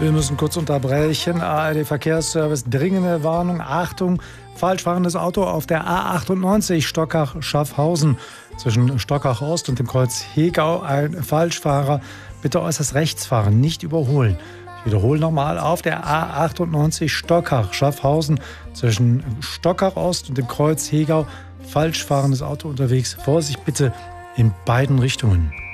Wir müssen kurz unterbrechen. ARD Verkehrsservice, dringende Warnung. Achtung, falsch fahrendes Auto auf der A98 Stockach-Schaffhausen. Zwischen Stockach Ost und dem Kreuz Hegau ein Falschfahrer. Bitte äußerst rechts fahren, nicht überholen. Ich wiederhole nochmal, auf der A98 Stockach-Schaffhausen. Zwischen Stockach Ost und dem Kreuz Hegau falsch fahrendes Auto unterwegs. Vorsicht bitte in beiden Richtungen.